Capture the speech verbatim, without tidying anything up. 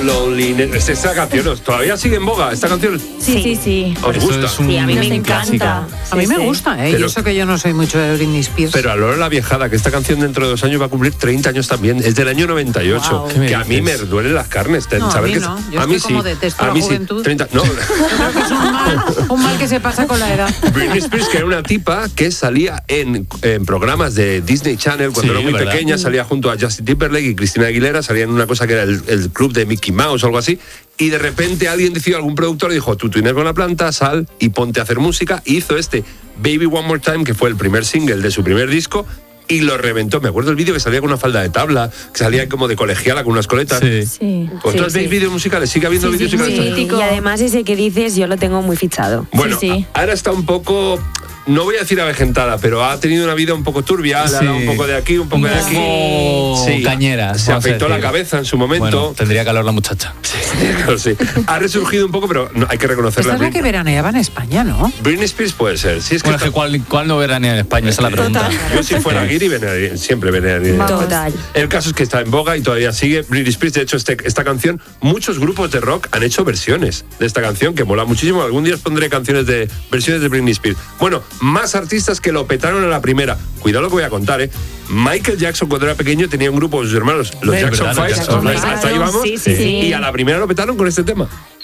loneliness. Es esta canción, ¿todavía sigue en boga esta canción? Sí, sí, sí. ¿Os gusta? Un, sí, a mí me encanta. A mí sí, me sí. gusta, ¿eh? Pero, y eso que yo no soy mucho de Britney Spears. Pero a Lola la viejada, que esta canción dentro de dos años va a cumplir treinta años también. Es del año noventa y ocho. Wow. Que a mí me duelen las carnes. No, saber a mí que no. es, Yo a mí estoy como sí. detesto a la mí juventud. Sí. treinta, no. Yo creo que es un mal, un mal que se pasa con la edad. Britney Spears, que era una tipa que salía en, en programas de Disney Channel cuando Sí, era muy ¿verdad? pequeña, salía junto a Justin Timberlake y Cristina Aguilera, salía en una cosa que era el, el club de Mickey Mouse o algo así, y de repente alguien decidió, algún productor dijo, tú tienes con la planta, sal y ponte a hacer música, y hizo este Baby One More Time, que fue el primer single de su primer disco, y lo reventó. Me acuerdo el vídeo que salía con una falda de tabla, que salía como de colegiala con unas coletas. Sí. Sí. ¿Vosotros sí, veis sí. vídeos musicales? ¿Sigue habiendo Sí, vídeos sí, musicales? sí. Y además ese que dices yo lo tengo muy fichado. Bueno, Sí, sí. ahora está un poco, no voy a decir avejentada, pero ha tenido una vida un poco turbia, le ha dado un poco de aquí, un poco un de aquí. poco Sí. cañera. Se vamos a afeitó la decir. cabeza en su momento. Bueno, tendría calor la muchacha. Sí. Ha resurgido un poco, pero no, hay que reconocerla. Esta es la que veraneaba en España, ¿no? Britney Spears puede ser. Sí, es que Bueno, es que ¿cuál, cuál no veranea en España? Esa es la pregunta. yo si fuera Guiri, veneraría- siempre veneraría. Total. El caso es que está en boga y todavía sigue. Britney Spears, de hecho, este, esta canción, muchos grupos de rock han hecho versiones de esta canción, que mola muchísimo. Algún día os pondré canciones de versiones de Britney Spears. Bueno, más artistas que lo petaron a la primera. Cuidado lo que voy a contar, ¿eh? Michael Jackson, cuando era pequeño, tenía un grupo de sus hermanos, los Es Jackson verdad, los Five. Jackson ¿os- Five. Hasta ahí vamos. Sí, sí, sí. Y a la primera lo petaron con este tema.